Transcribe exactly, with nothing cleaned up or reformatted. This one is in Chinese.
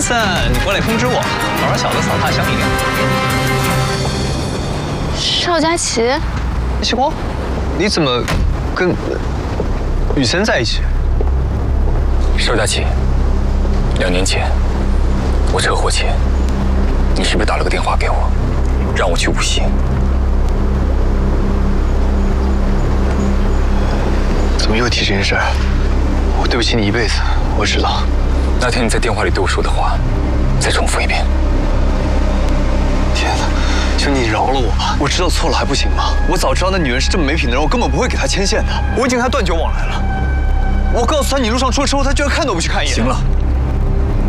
森，你过来通知我，早上小的扫踏乡一点。 邵佳琪， 星光，你怎么跟雨森在一起？ 邵佳琪，两年前我车祸前，你是不是打了个电话给我，让我去无锡？ 怎么又提这件事？我对不起你一辈子，我知道。 那天你在电话里对我说的话，再重复一遍。 天哪，求你饶了我吧！我知道错了还不行吗？我早知道那女人是这么没品的人，我根本不会给她牵线的。我已经跟她断绝往来了。我告诉她你路上出了车祸，她居然看都不去看一眼。 行了。